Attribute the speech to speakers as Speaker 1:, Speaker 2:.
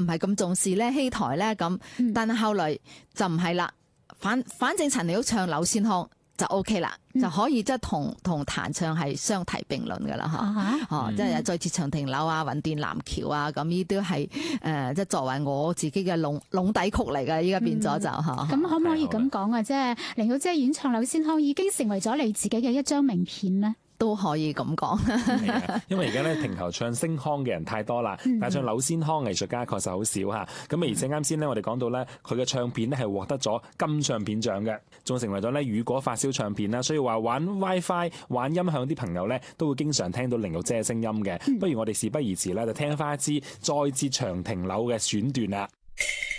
Speaker 1: 係咁重視咧希台咧咁，但係後來就唔係啦，反正陳曉唱柳先腔就 OK 啦，就可以即係同彈唱係相提並論㗎啦嚇，即係再次長亭柳啊、雲斷南橋啊，咁呢啲係即係作為我自己嘅籠底曲嚟㗎，依家變咗就嚇。
Speaker 2: 咁可唔可以咁講啊？即係凌曉姐演唱柳先腔已經成為咗你自己嘅一張名片咧？
Speaker 1: 都可以咁講，
Speaker 3: 因為而家咧平頭唱星腔嘅人太多啦，但係唱柳先腔藝術家確實好少嚇。咁而且啱先咧，我哋講到咧，佢嘅唱片咧係獲得咗金唱片獎嘅，仲成為咗咧雨果發燒唱片啦。所以話玩 WiFi、玩音響啲朋友咧，都會經常聽到凌玉姐嘅聲音嘅。不如我哋事不宜遲啦，就聽翻一支再接長亭柳嘅選段啦。